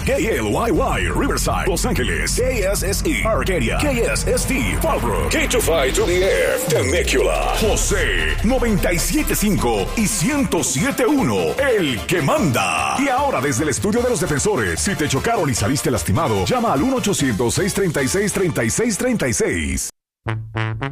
KLYY, Riverside, Los Ángeles, KSSE, Arcadia, KSST, Fallbrook, K25 to the Air, Temecula, José, 97.5 y 107.1, el que manda. Y ahora desde el estudio de los defensores, si te chocaron y saliste lastimado, llama al 1-800-636-3636.